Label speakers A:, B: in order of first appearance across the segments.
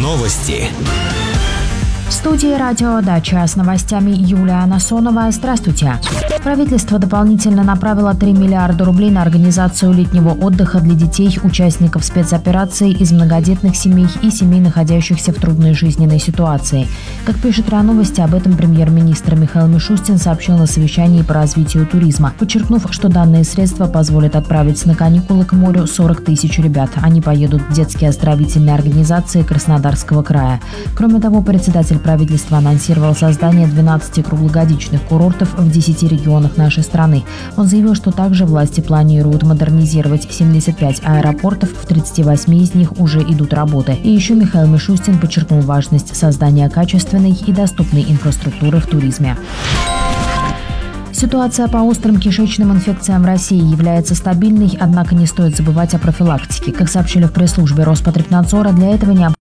A: Новости.
B: В студии «Радио Дача» с новостями Юлия Насонова. Здравствуйте. Правительство дополнительно направило 3 миллиарда рублей на организацию летнего отдыха для детей, участников спецоперации из многодетных семей и семей, находящихся в трудной жизненной ситуации. Как пишет РИА Новости, об этом премьер-министр Михаил Мишустин сообщил на совещании по развитию туризма, подчеркнув, что данные средства позволят отправить на каникулы к морю 40 тысяч ребят. Они поедут в детские оздоровительные организации Краснодарского края. Кроме того, председатель правительства анонсировал создание 12 круглогодичных курортов в 10 регионах нашей страны. Он заявил, что также власти планируют модернизировать 75 аэропортов, в 38 из них уже идут работы. И еще Михаил Мишустин подчеркнул важность создания качественной и доступной инфраструктуры в туризме. Ситуация по острым кишечным инфекциям в России является стабильной, однако не стоит забывать о профилактике. Как сообщили в пресс-службе Роспотребнадзора, для этого необходимо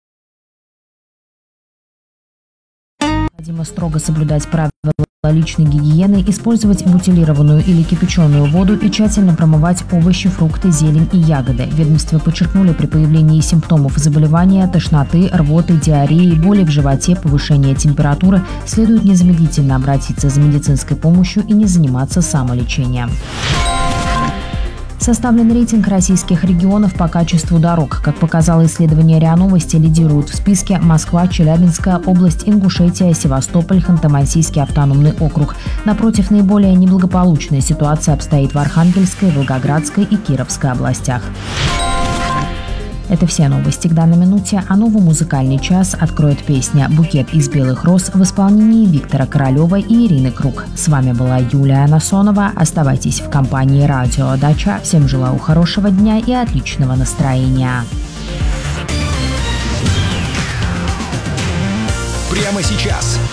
B: строго соблюдать правила личной гигиены, использовать бутилированную или кипяченую воду и тщательно промывать овощи, фрукты, зелень и ягоды. В ведомстве подчеркнули, при появлении симптомов заболевания, тошноты, рвоты, диареи, боли в животе, повышения температуры следует незамедлительно обратиться за медицинской помощью и не заниматься самолечением. Составлен рейтинг российских регионов по качеству дорог. Как показало исследование РИА Новости, лидируют в списке Москва, Челябинская область, Ингушетия, Севастополь, Ханты-Мансийский автономный округ. Напротив, наиболее неблагополучная ситуация обстоит в Архангельской, Волгоградской и Кировской областях. Это все новости к данной минуте, а новый музыкальный час откроет песня «Букет из белых роз» в исполнении Виктора Королева и Ирины Круг. С вами была Юлия Насонова. Оставайтесь в компании «Радио Дача». Всем желаю хорошего дня и отличного настроения.
A: Прямо сейчас